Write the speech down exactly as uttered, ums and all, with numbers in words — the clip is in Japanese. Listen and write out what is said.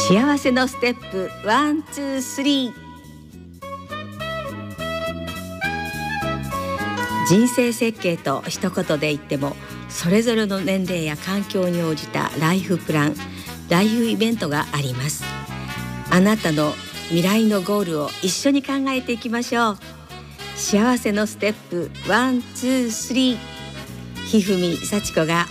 幸せのステップワンツースリー。人生設計と一言で言っても、それぞれの年齢や環境に応じたライフプラン、ライフイベントがあります。あなたの未来のゴールを一緒に考えていきましょう。幸せのステップワンツースリー。ひふみさちこが